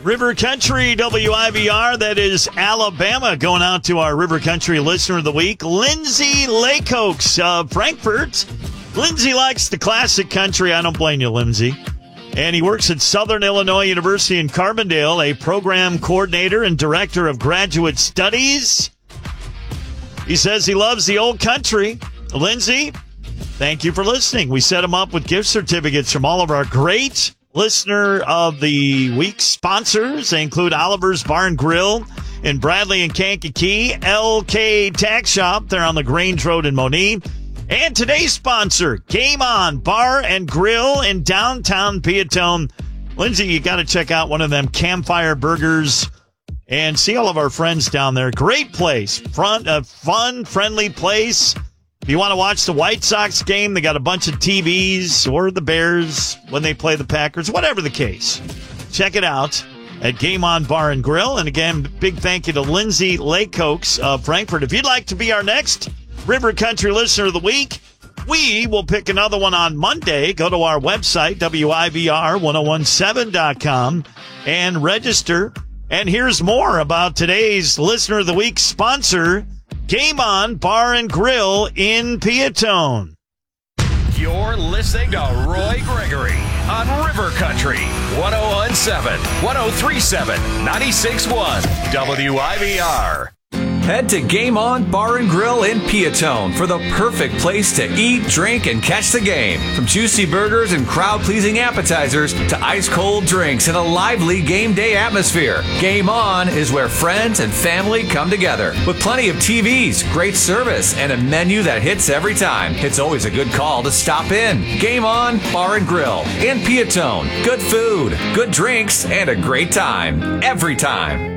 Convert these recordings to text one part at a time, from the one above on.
River Country WIBR, that is Alabama, going out to our River Country Listener of the Week, Lindsay Lakeoaks of Frankfort. Lindsay likes the classic country. I don't blame you, Lindsay. And he works at Southern Illinois University in Carbondale, a program coordinator and director of graduate studies. He says he loves the old country. Lindsay, thank you for listening. We set him up with gift certificates from all of our great Listener of the Week sponsors. They include Oliver's Bar and Grill in Bradley and Kankakee, LK Tax Shop, they're on the Grange Road in Monee, and today's sponsor, Game On Bar and Grill in downtown Peatone. Lindsay, you got to check out one of them campfire burgers and see all of our friends down there. Great place, fun, friendly place. If you want to watch the White Sox game, they got a bunch of TVs, or the Bears when they play the Packers, whatever the case. Check it out at Game On Bar and Grill. And again, big thank you to Lindsay Lakeoaks of Frankfort. If you'd like to be our next River Country Listener of the Week, we will pick another one on Monday. Go to our website, WIBR1017.com, and register. And here's more about today's Listener of the Week sponsor, Game On Bar and Grill in Peatone. You're listening to Roy Gregory on River Country 1017, 1037, 96.1 WIBR. Head to Game On Bar and Grill in Peatone for the perfect place to eat, drink, and catch the game. From juicy burgers and crowd-pleasing appetizers to ice-cold drinks and a lively game day atmosphere, Game On is where friends and family come together. With plenty of TVs, great service, and a menu that hits every time, it's always a good call to stop in. Game On Bar and Grill in Peatone. Good food, good drinks, and a great time. Every time.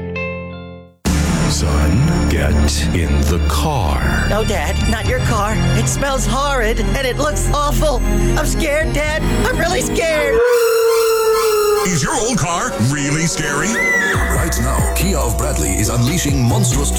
Son, get in the car. No, Dad, not your car. It smells horrid and it looks awful. I'm scared, Dad. I'm really scared. Is your old car really scary? Right now, Kia of Bradley is unleashing monstrous